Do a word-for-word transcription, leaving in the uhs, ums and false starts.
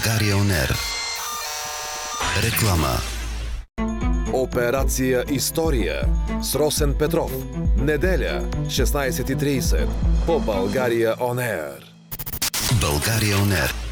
България он ер. Реклама. Операция История с Росен Петров. Неделя, шестнайсет и трийсет по България он ер. България он ер.